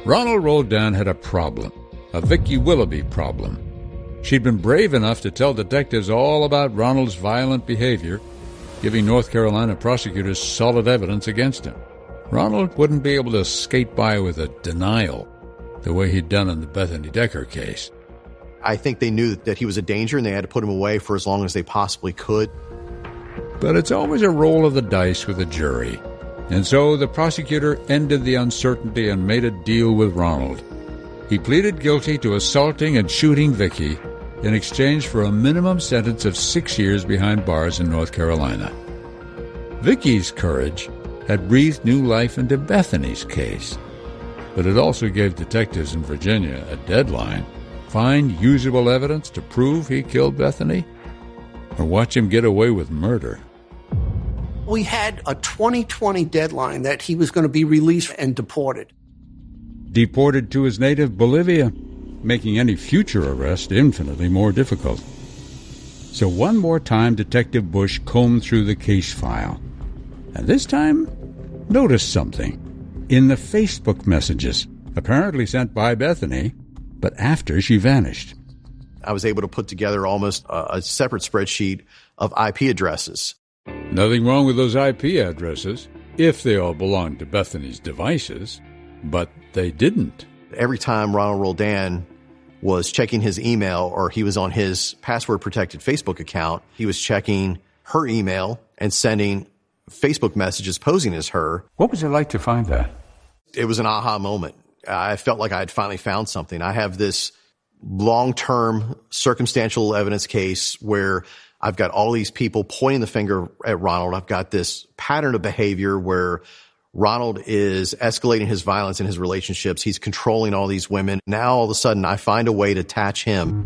Ronald Roldan had a problem, a Vicky Willoughby problem. She'd been brave enough to tell detectives all about Ronald's violent behavior, giving North Carolina prosecutors solid evidence against him. Ronald wouldn't be able to skate by with a denial the way he'd done in the Bethany Decker case. I think they knew that he was a danger and they had to put him away for as long as they possibly could. But it's always a roll of the dice with a jury. And so the prosecutor ended the uncertainty and made a deal with Ronald. He pleaded guilty to assaulting and shooting Vicky in exchange for a minimum sentence of 6 years behind bars in North Carolina. Vicky's courage had breathed new life into Bethany's case. But it also gave detectives in Virginia a deadline: find usable evidence to prove he killed Bethany, or watch him get away with murder. We had a 2020 deadline that he was going to be released and deported. Deported to his native Bolivia, making any future arrest infinitely more difficult. So one more time, Detective Bush combed through the case file. And this time, noticed something. In the Facebook messages, apparently sent by Bethany, but after she vanished. I was able to put together almost a separate spreadsheet of IP addresses. Nothing wrong with those IP addresses, if they all belonged to Bethany's devices, but they didn't. Every time Ronald Roldan was checking his email or he was on his password-protected Facebook account, he was checking her email and sending Facebook messages posing as her. What was it like to find that? It was an aha moment. I felt like I had finally found something. I have this long-term circumstantial evidence case where I've got all these people pointing the finger at Ronald. I've got this pattern of behavior where Ronald is escalating his violence in his relationships. He's controlling all these women. Now, all of a sudden, I find a way to attach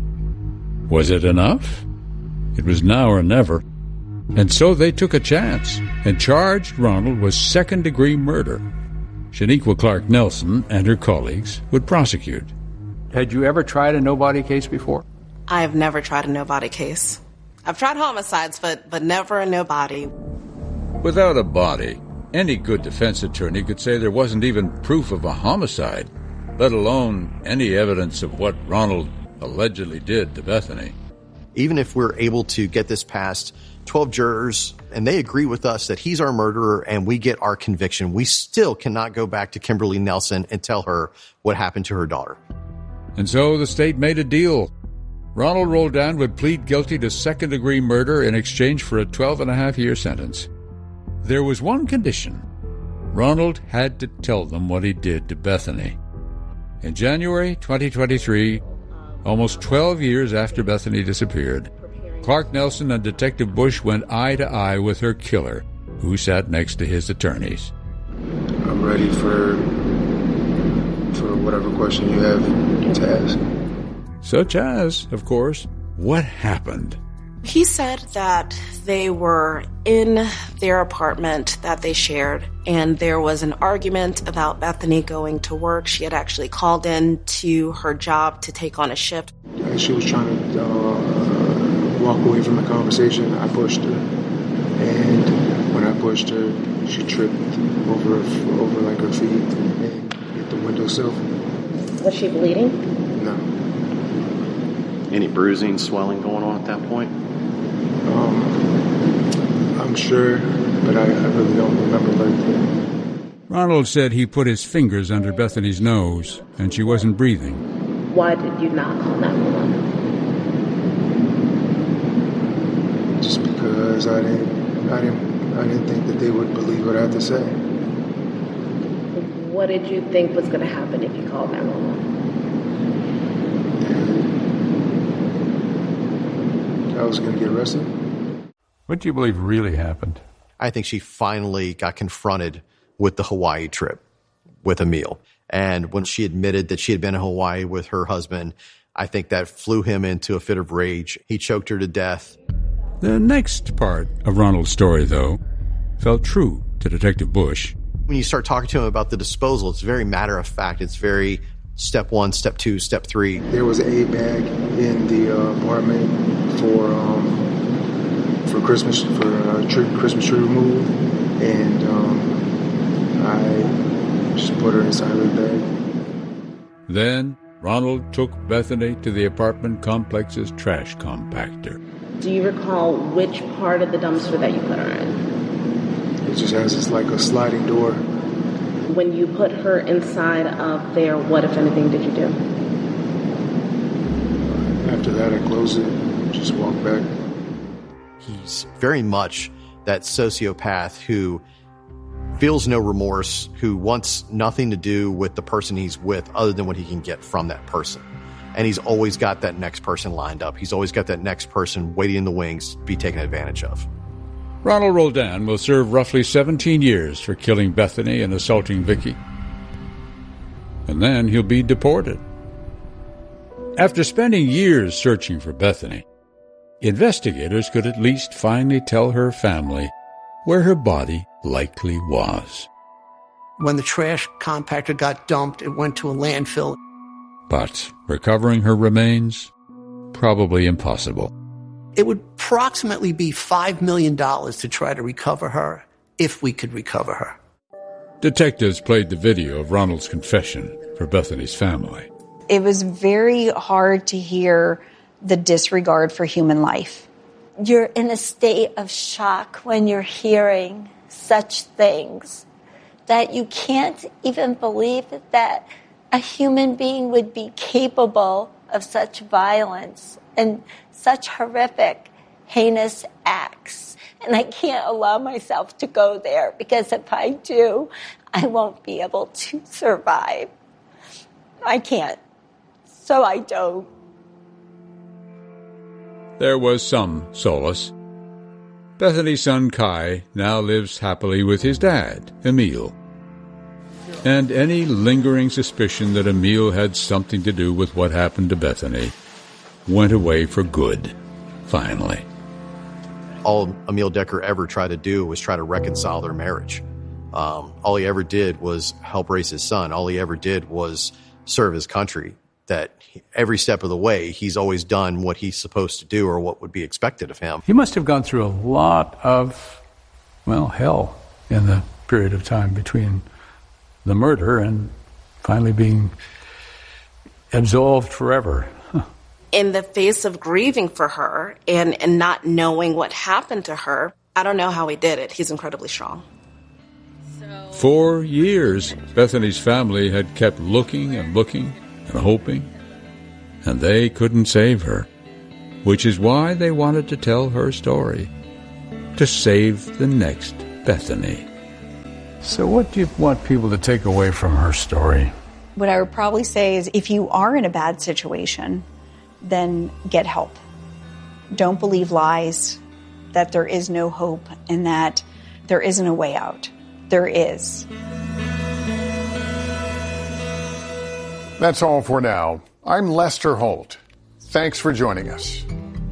him. Was it enough? It was now or never. And so they took a chance and charged Ronald with second-degree murder. Shaniqua Clark Nelson and her colleagues would prosecute. Had you ever tried a no-body case before? I have never tried a no-body case. I've tried homicides, but never a no-body. Without a body, any good defense attorney could say there wasn't even proof of a homicide, let alone any evidence of what Ronald allegedly did to Bethany. Even if we're able to get this past 12 jurors and they agree with us that he's our murderer and we get our conviction, we still cannot go back to Kimberly Nelson and tell her what happened to her daughter. And so the state made a deal. Ronald Roldan would plead guilty to second-degree murder in exchange for a 12-and-a-half-year sentence. There was one condition. Ronald had to tell them what he did to Bethany. In January 2023, almost 12 years after Bethany disappeared, Clark Nelson and Detective Bush went eye to eye with her killer, who sat next to his attorneys. I'm ready for whatever question you have to ask. Such as, of course, what happened? He said that they were in their apartment that they shared, and there was an argument about Bethany going to work. She had actually called in to her job to take on a shift. She was trying to walk away from the conversation. I pushed her, and when I pushed her, she tripped over like her feet and hit the windowsill. Was she bleeding? No. Any bruising, swelling going on at that point? I'm sure, but I really don't remember. Ronald said he put his fingers under Bethany's nose, and she wasn't breathing. Why did you not call 911? Just because I didn't think that they would believe what I had to say. What did you think was going to happen if you called 911? I was going to get arrested. What do you believe really happened? I think she finally got confronted with the Hawaii trip with Emil. And when she admitted that she had been in Hawaii with her husband, I think that flew him into a fit of rage. He choked her to death. The next part of Ronald's story, though, felt true to Detective Bush. When you start talking to him about the disposal, it's very matter of fact. It's very step 1, step 2, step 3. There was an 8-bag in the apartment for Christmas Christmas tree removal, and I just put her inside of the bag. Then Ronald took Bethany to the apartment complex's trash compactor. Do you recall which part of the dumpster that you put her in? It just has this like a sliding door. When you put her inside of there, what, if anything, did you do? After that, I closed it, just walked back. He's very much that sociopath who feels no remorse, who wants nothing to do with the person he's with other than what he can get from that person. And he's always got that next person lined up. He's always got that next person waiting in the wings to be taken advantage of. Ronald Roldan will serve roughly 17 years for killing Bethany and assaulting Vicky. And then he'll be deported. After spending years searching for Bethany, investigators could at least finally tell her family where her body likely was. When the trash compactor got dumped, it went to a landfill. But recovering her remains, probably impossible. It would approximately be $5 million to try to recover her, if we could recover her. Detectives played the video of Ronald's confession for Bethany's family. It was very hard to hear the disregard for human life. You're in a state of shock when you're hearing such things that you can't even believe that a human being would be capable of such violence and such horrific, heinous acts. And I can't allow myself to go there, because if I do, I won't be able to survive. I can't. So I don't. There was some solace. Bethany's son Kai now lives happily with his dad, Emil. And any lingering suspicion that Emil had something to do with what happened to Bethany went away for good, finally. All Emil Decker ever tried to do was try to reconcile their marriage. All he ever did was help raise his son. All he ever did was serve his country. That every step of the way, he's always done what he's supposed to do or what would be expected of him. He must have gone through a lot of, hell in the period of time between the murder and finally being absolved forever. In the face of grieving for her and not knowing what happened to her, I don't know how he did it. He's incredibly strong. For years, Bethany's family had kept looking and looking and hoping, and they couldn't save her, which is why they wanted to tell her story, to save the next Bethany. So what do you want people to take away from her story? What I would probably say is, if you are in a bad situation, then get help. Don't believe lies that there is no hope and that there isn't a way out. There is. That's all for now. I'm Lester Holt. Thanks for joining us.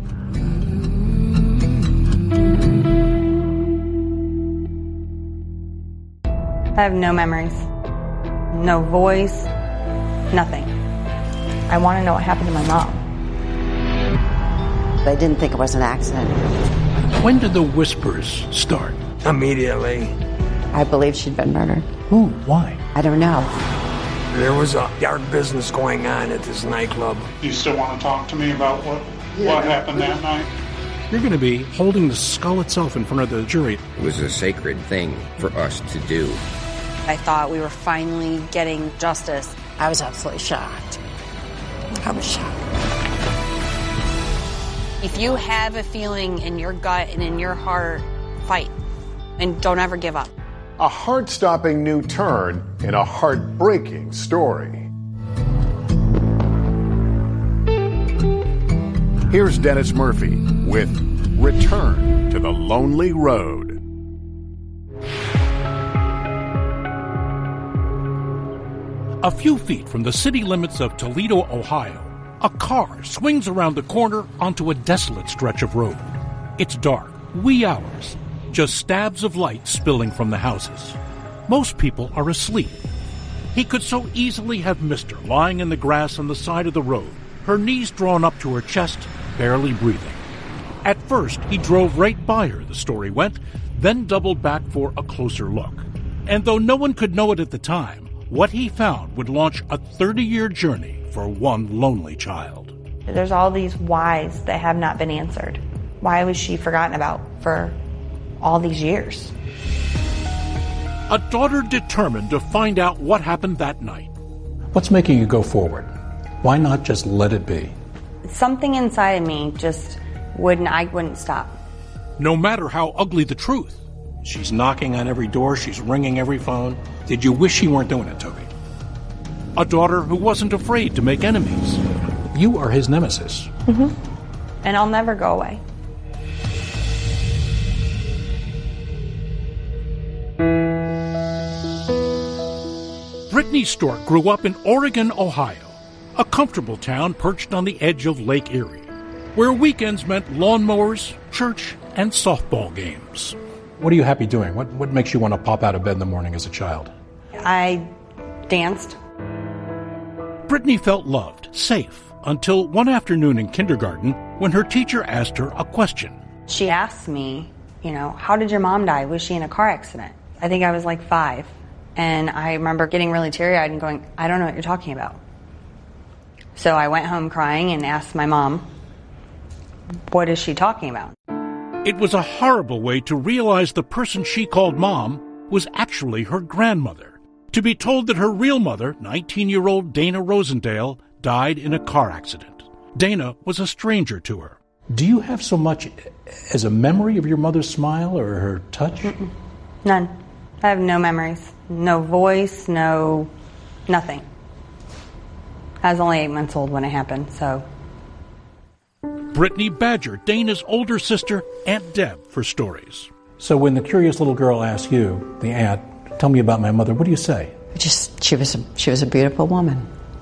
I have no memories, no voice, nothing. I want to know what happened to my mom. I didn't think it was an accident. When did the whispers start? Immediately. I believe she'd been murdered. Who? Why? I don't know. There was a dark business going on at this nightclub. You still want to talk to me about what happened that night? You're going to be holding the skull itself in front of the jury. It was a sacred thing for us to do. I thought we were finally getting justice. I was absolutely shocked. I was shocked. If you have a feeling in your gut and in your heart, fight. And don't ever give up. A heart-stopping new turn in a heartbreaking story. Here's Dennis Murphy with Return to the Lonely Road. A few feet from the city limits of Toledo, Ohio, a car swings around the corner onto a desolate stretch of road. It's dark, wee hours, just stabs of light spilling from the houses. Most people are asleep. He could so easily have missed her lying in the grass on the side of the road, her knees drawn up to her chest, barely breathing. At first, he drove right by her, the story went, then doubled back for a closer look. And though no one could know it at the time, What he found would launch a 30-year journey for one lonely child. There's all these whys that have not been answered. Why was she forgotten about for all these years? A daughter determined to find out what happened that night. What's making you go forward? Why not just let it be? Something inside of me just wouldn't stop. No matter how ugly the truth. She's knocking on every door. She's ringing every phone. Did you wish you weren't doing it, Toby? A daughter who wasn't afraid to make enemies. You are his nemesis. Mm-hmm. And I'll never go away. Brittany Stork grew up in Oregon, Ohio, a comfortable town perched on the edge of Lake Erie, where weekends meant lawnmowers, church, and softball games. What are you happy doing? What makes you want to pop out of bed in the morning as a child? I danced. Brittany felt loved, safe, until one afternoon in kindergarten when her teacher asked her a question. She asked me, how did your mom die? Was she in a car accident? I think I was like 5. And I remember getting really teary-eyed and going, I don't know what you're talking about. So I went home crying and asked my mom, what is she talking about? It was a horrible way to realize the person she called Mom was actually her grandmother. To be told that her real mother, 19-year-old Dana Rosendale, died in a car accident. Dana was a stranger to her. Do you have so much as a memory of your mother's smile or her touch? Mm-mm. None. I have no memories. No voice, nothing. I was only 8 months old when it happened, so. Brittany badgered Dana's older sister, Aunt Deb, for stories. So when the curious little girl asks you, the aunt, tell me about my mother, what do you say? She was a beautiful woman,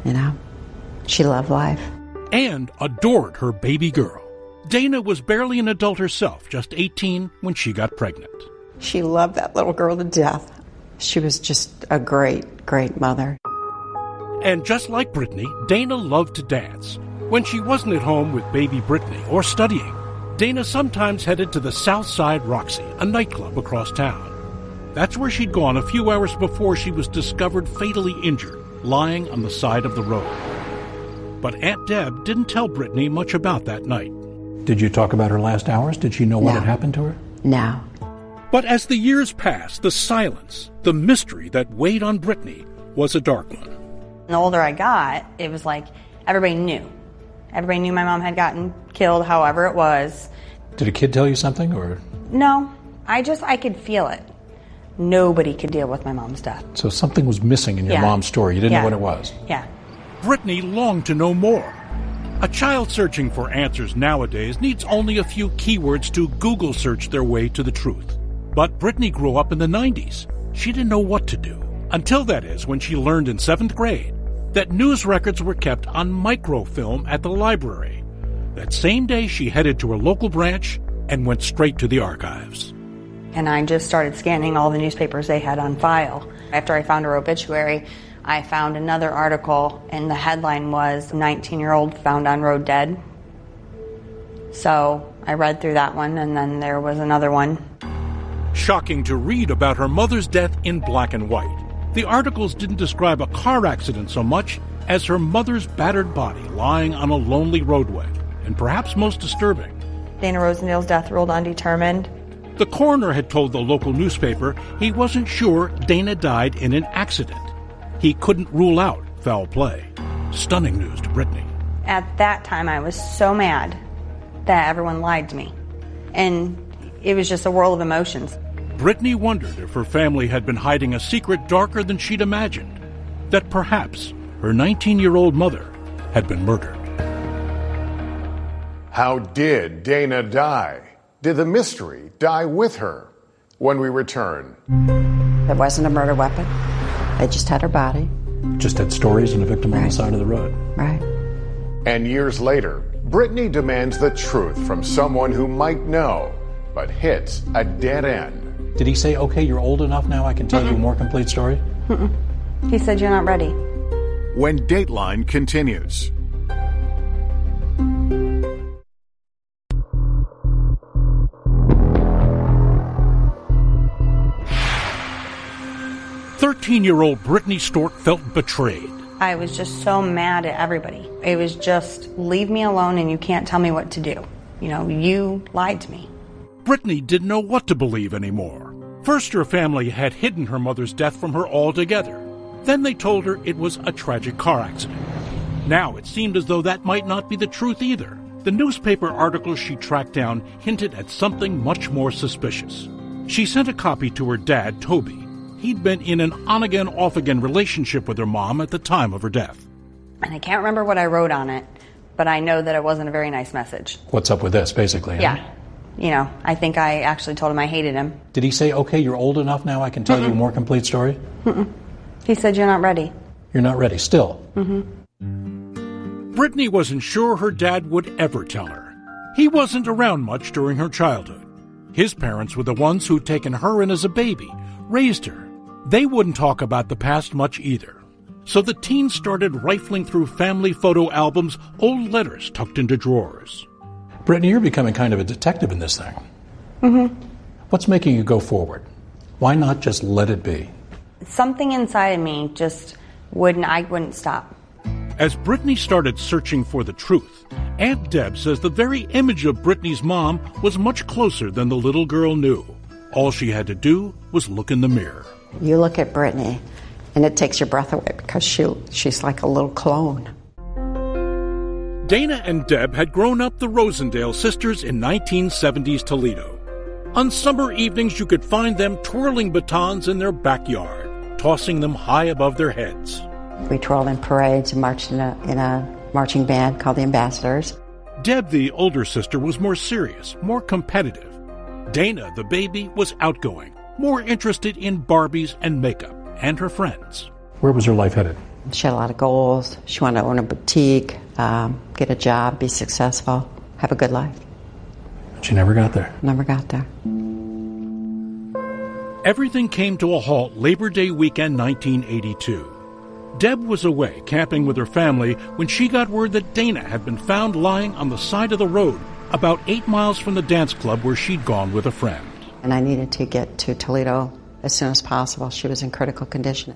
She loved life. And adored her baby girl. Dana was barely an adult herself, just 18, when she got pregnant. She loved that little girl to death. She was just a great, great mother. And just like Brittany, Dana loved to dance. When she wasn't at home with baby Brittany or studying, Dana sometimes headed to the Southside Roxy, a nightclub across town. That's where she'd gone a few hours before she was discovered fatally injured, lying on the side of the road. But Aunt Deb didn't tell Brittany much about that night. Did you talk about her last hours? Did she know what had happened to her? No. But as the years passed, the silence, the mystery that weighed on Brittany was a dark one. The older I got, it was like everybody knew. Everybody knew my mom had gotten killed, however it was. Did a kid tell you something, or? No, I could feel it. Nobody could deal with my mom's death. So something was missing in your mom's story. You didn't know what it was. Yeah. Brittany longed to know more. A child searching for answers nowadays needs only a few keywords to Google search their way to the truth. But Brittany grew up in the 90s. She didn't know what to do. Until that is when she learned in 7th grade that news records were kept on microfilm at the library. That same day she headed to her local branch and went straight to the archives. And I just started scanning all the newspapers they had on file. After I found her obituary, I found another article, and the headline was 19-year-old found on road dead. So I read through that one, and then there was another one. Shocking to read about her mother's death in black and white. The articles didn't describe a car accident so much as her mother's battered body lying on a lonely roadway. And perhaps most disturbing, Dana Rosendale's death ruled undetermined. The coroner had told the local newspaper he wasn't sure Dana died in an accident. He couldn't rule out foul play. Stunning news to Brittany. At that time, I was so mad that everyone lied to me. And it was just a whirl of emotions. Brittany wondered if her family had been hiding a secret darker than she'd imagined. That perhaps her 19-year-old mother had been murdered. How did Dana die? Did the mystery die with her? When we return. It wasn't a murder weapon. They just had her body. Just had stories and a victim on the side of the road. Right. And years later, Brittany demands the truth from someone who might know, but hits a dead end. Did he say, okay, you're old enough now, I can tell you a more complete story? He said, you're not ready. When Dateline continues. 13-year-old Brittany Stork felt betrayed. I was just so mad at everybody. It was just, leave me alone and you can't tell me what to do. You know, you lied to me. Brittany didn't know what to believe anymore. First, her family had hidden her mother's death from her altogether. Then they told her it was a tragic car accident. Now it seemed as though that might not be the truth either. The newspaper articles she tracked down hinted at something much more suspicious. She sent a copy to her dad, Toby. He'd been in an on-again, off-again relationship with her mom at the time of her death. And I can't remember what I wrote on it, but I know that it wasn't a very nice message. What's up with this, basically? Yeah. Huh? You know, I think I actually told him I hated him. Did he say, okay, you're old enough now, I can tell you a more complete story? He said, you're not ready. You're not ready, still? Brittany wasn't sure her dad would ever tell her. He wasn't around much during her childhood. His parents were the ones who'd taken her in as a baby, raised her. They wouldn't talk about the past much either. So the teen started rifling through family photo albums, old letters tucked into drawers. Brittany, you're becoming kind of a detective in this thing. What's making you go forward? Why not just let it be? Something inside of me just wouldn't stop. As Brittany started searching for the truth, Aunt Deb says the very image of Brittany's mom was much closer than the little girl knew. All she had to do was look in the mirror. You look at Brittany, and it takes your breath away because she's like a little clone. Dana and Deb had grown up the Rosendale sisters in 1970s Toledo. On summer evenings, you could find them twirling batons in their backyard, tossing them high above their heads. We twirled in parades and marched in a marching band called the Ambassadors. Deb, the older sister, was more serious, more competitive. Dana, the baby, was outgoing, more interested in Barbies and makeup and her friends. Where was her life headed? She had a lot of goals. She wanted to own a boutique, get a job, be successful, have a good life. She never got there. Never got there. Everything came to a halt Labor Day weekend 1982. Deb was away camping with her family when she got word that Dana had been found lying on the side of the road about 8 miles from the dance club where she'd gone with a friend. And I needed to get to Toledo as soon as possible. She was in critical condition.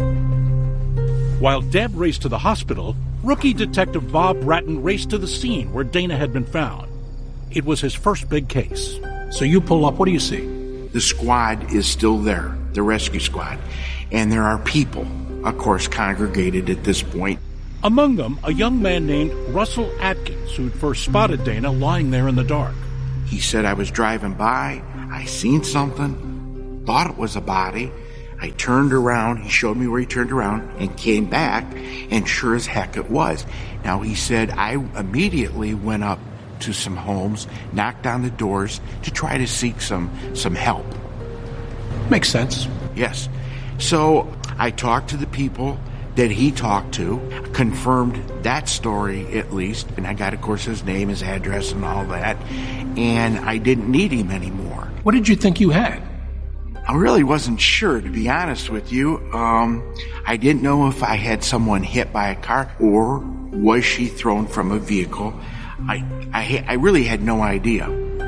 While Deb raced to the hospital, rookie detective Bob Bratton raced to the scene where Dana had been found. It was his first big case. So you pull up, what do you see? The squad is still there, the rescue squad. And there are people, of course, congregated at this point. Among them, a young man named Russell Atkins, who'd first spotted Dana lying there in the dark. He said, I was driving by, I seen something, thought it was a body. I turned around, he showed me where he turned around, and came back, and sure as heck it was. Now, he said, I immediately went up to some homes, knocked on the doors to try to seek some help. Makes sense. Yes. So I talked to the people that he talked to, confirmed that story at least, and I got, of course, his name, his address, and all that, and I didn't need him anymore. What did you think you had? I really wasn't sure, to be honest with you. I didn't know if I had someone hit by a car or was she thrown from a vehicle. I really had no idea.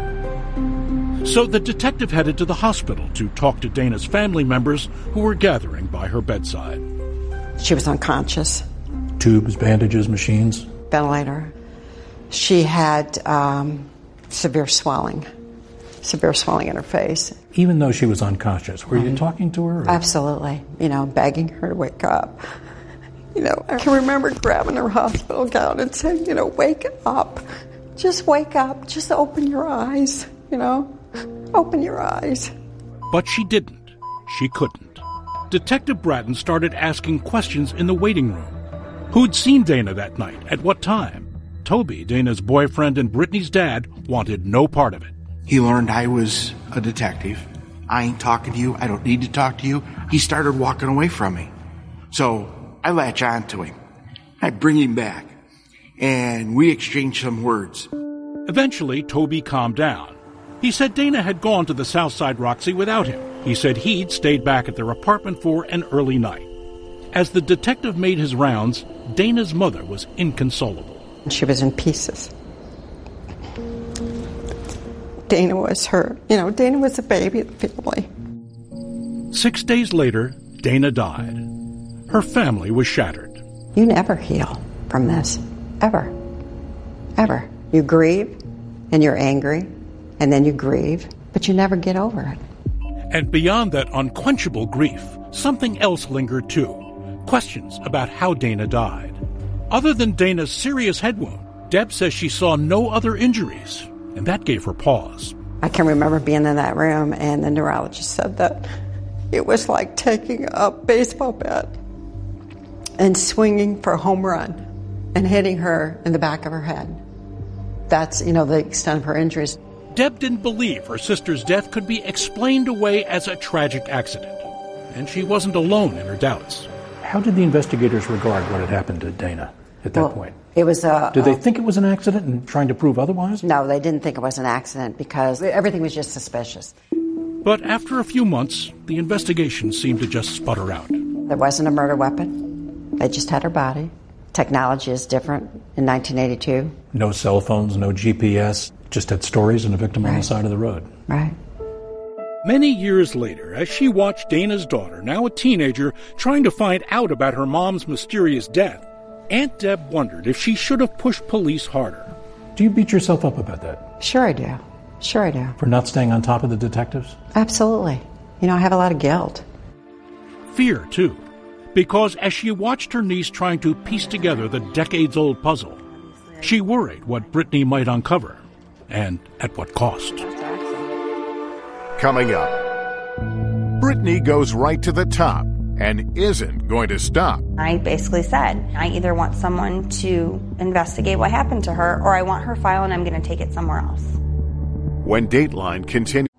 So the detective headed to the hospital to talk to Dana's family members who were gathering by her bedside. She was unconscious. Tubes, bandages, machines? Ventilator. She had severe swelling in her face. Even though she was unconscious, were you talking to her? Or? Absolutely. Begging her to wake up. I can remember grabbing her hospital gown and saying, wake up. Just wake up. Just open your eyes, Open your eyes. But she didn't. She couldn't. Detective Bratton started asking questions in the waiting room. Who'd seen Dana that night? At what time? Toby, Dana's boyfriend and Brittany's dad, wanted no part of it. He learned I was a detective. I ain't talking to you. I don't need to talk to you. He started walking away from me. So I latch on to him. I bring him back. And we exchange some words. Eventually, Toby calmed down. He said Dana had gone to the Southside Roxy without him. He said he'd stayed back at their apartment for an early night. As the detective made his rounds, Dana's mother was inconsolable. She was in pieces. Dana was her. Dana was the baby of the family. 6 days later, Dana died. Her family was shattered. You never heal from this. Ever. Ever. You grieve, and you're angry, and then you grieve, but you never get over it. And beyond that unquenchable grief, something else lingered too. Questions about how Dana died. Other than Dana's serious head wound, Deb says she saw no other injuries, and that gave her pause. I can remember being in that room, and the neurologist said that it was like taking a baseball bat and swinging for a home run and hitting her in the back of her head. That's, the extent of her injuries. Deb didn't believe her sister's death could be explained away as a tragic accident, and she wasn't alone in her doubts. How did the investigators regard what had happened to Dana at that point? It was Did they think it was an accident and trying to prove otherwise? No, they didn't think it was an accident because everything was just suspicious. But after a few months, the investigation seemed to just sputter out. There wasn't a murder weapon. They just had her body. Technology is different in 1982. No cell phones, no GPS, just had stories and a victim on the side of the road. Right. Many years later, as she watched Dana's daughter, now a teenager, trying to find out about her mom's mysterious death, Aunt Deb wondered if she should have pushed police harder. Do you beat yourself up about that? Sure I do. Sure I do. For not staying on top of the detectives? Absolutely. I have a lot of guilt. Fear, too, because as she watched her niece trying to piece together the decades-old puzzle, she worried what Brittany might uncover, and at what cost. Coming up, Brittany goes right to the top and isn't going to stop. I basically said, I either want someone to investigate what happened to her, or I want her file and I'm going to take it somewhere else. When Dateline continues.